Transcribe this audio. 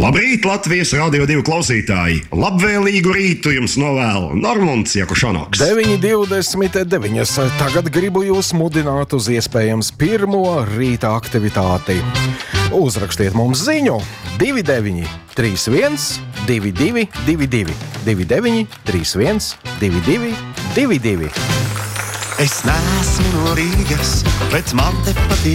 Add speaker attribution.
Speaker 1: Labrīt, Latvijas Radio 2 klausītāji! Labvēlīgu rītu jums novēl Normunds Jakušanoks.
Speaker 2: 9:29. Tagad gribu jūs mudināt uz iespējams pirmo rīta aktivitāti. Uzrakstiet mums ziņu 29 31 22 22 29 31 22 22.
Speaker 3: Es neesmu no Rīgas, bet man te patīk